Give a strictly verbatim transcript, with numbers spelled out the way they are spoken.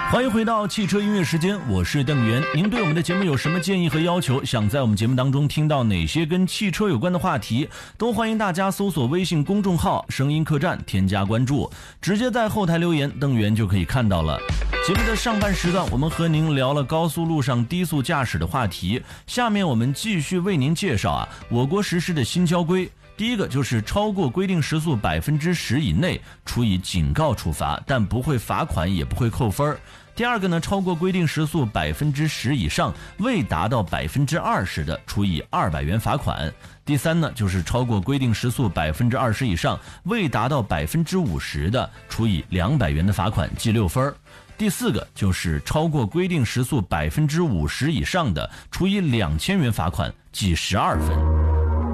欢迎回到汽车音乐时间，我是邓源。您对我们的节目有什么建议和要求？想在我们节目当中听到哪些跟汽车有关的话题？都欢迎大家搜索微信公众号声音客栈，添加关注，直接在后台留言，邓源就可以看到了。节目的上半时段，我们和您聊了高速路上低速驾驶的话题，下面我们继续为您介绍啊，我国实施的新交规。第一个就是超过规定时速百分之十以内，处以警告处罚，但不会罚款，也不会扣分。第二个呢，超过规定时速百分之十以上，未达到百分之二十的，处以二百元罚款。第三呢，就是超过规定时速百分之二十以上，未达到百分之五十的，处以两百元的罚款，记六分。第四个就是超过规定时速百分之五十以上的，处以两千元罚款，记十二分。